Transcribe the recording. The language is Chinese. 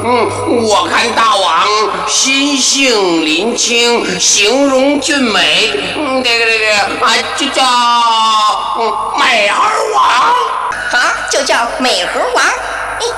我看大王心性林清，形容俊美，这个啊，就叫美猴王。 好，就叫美猴王。